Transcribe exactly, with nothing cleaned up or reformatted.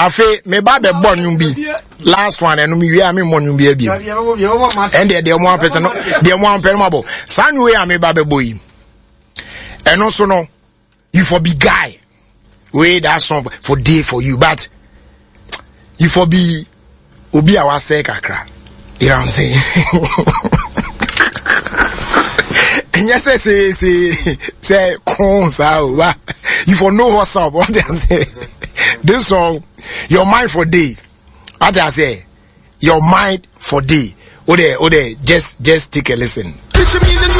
afe me ba be born you be last one and me we am mo you be abi and there there one person there one person mabo san we am me ba be boy and also no you for be guy we that song for day for you but you for be obi our say kakra you know what I'm saying. And yes, say, say, say, you for know what's up. What I say, this song, your mind for day. What I say, your mind for day. Oh, there, oh, there, just, just take a listen.